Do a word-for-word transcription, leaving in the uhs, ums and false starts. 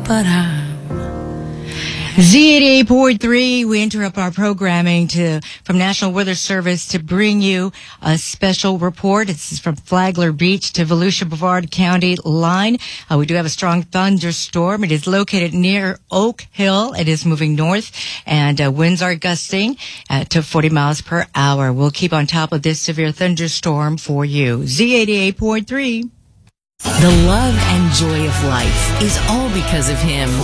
but I'm Z eighty-eight point three, we interrupt our programming to from National Weather Service to bring you a special report. It's from Flagler Beach to Volusia Brevard County line. Uh, we do have a strong thunderstorm. It is located near Oak Hill. It is moving north, and uh, winds are gusting uh, to forty miles per hour. We'll keep on top of this severe thunderstorm for you. Z eighty-eight point three. The love and joy of life is all because of him.